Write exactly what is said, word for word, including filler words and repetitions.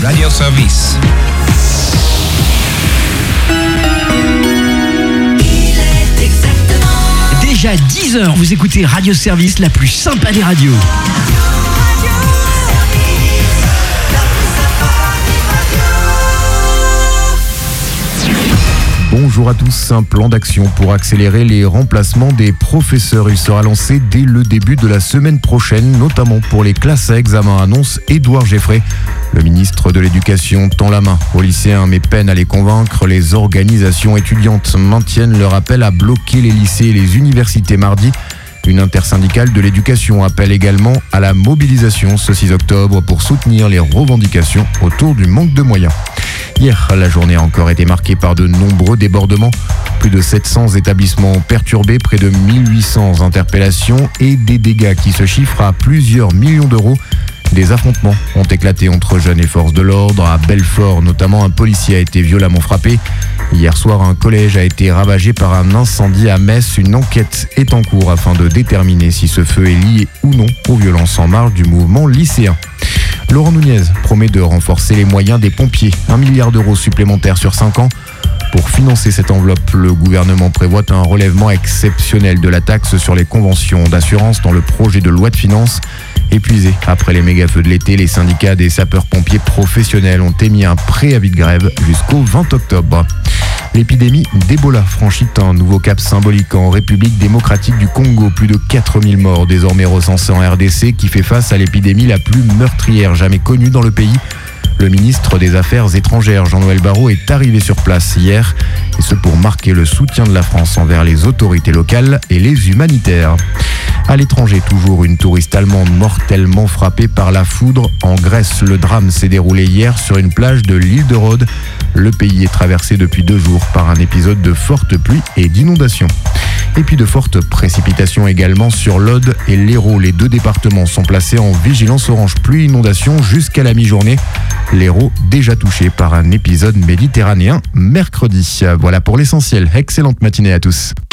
Radio Service. Déjà dix heures, vous écoutez Radio Service, la plus sympa des radios. Bonjour à tous, un plan d'action pour accélérer les remplacements des professeurs. Il sera lancé dès le début de la semaine prochaine, notamment pour les classes à examen, annonce Édouard Geffray. Le ministre de l'Éducation tend la main aux lycéens mais peine à les convaincre. Les organisations étudiantes maintiennent leur appel à bloquer les lycées et les universités mardi. Une intersyndicale de l'éducation appelle également à la mobilisation ce six octobre pour soutenir les revendications autour du manque de moyens. Hier, la journée a encore été marquée par de nombreux débordements. Plus de sept cents établissements perturbés, près de mille huit cents interpellations et des dégâts qui se chiffrent à plusieurs millions d'euros. Des affrontements ont éclaté entre jeunes et forces de l'ordre. À Belfort, notamment, un policier a été violemment frappé. Hier soir, un collège a été ravagé par un incendie à Metz. Une enquête est en cours afin de déterminer si ce feu est lié ou non aux violences en marge du mouvement lycéen. Laurent Nunez promet de renforcer les moyens des pompiers. Un milliard d'euros supplémentaires sur cinq ans. Pour financer cette enveloppe, le gouvernement prévoit un relèvement exceptionnel de la taxe sur les conventions d'assurance dans le projet de loi de finances. Épuisés après les méga-feux de l'été, les syndicats des sapeurs-pompiers professionnels ont émis un préavis de grève jusqu'au vingt octobre. L'épidémie d'Ebola franchit un nouveau cap symbolique en République démocratique du Congo. Plus de quatre mille morts désormais recensés en R D C, qui fait face à l'épidémie la plus meurtrière jamais connue dans le pays. Le ministre des Affaires étrangères, Jean-Noël Barrot, est arrivé sur place hier, et ce pour marquer le soutien de la France envers les autorités locales et les humanitaires. À l'étranger, toujours une touriste allemande mortellement frappée par la foudre. En Grèce, le drame s'est déroulé hier sur une plage de l'île de Rhodes. Le pays est traversé depuis deux jours par un épisode de fortes pluies et d'inondations. Et puis de fortes précipitations également sur l'Aude et l'Hérault. Les deux départements sont placés en vigilance orange pluie-inondation jusqu'à la mi-journée. L'Hérault déjà touché par un épisode méditerranéen mercredi. Voilà pour l'essentiel. Excellente matinée à tous.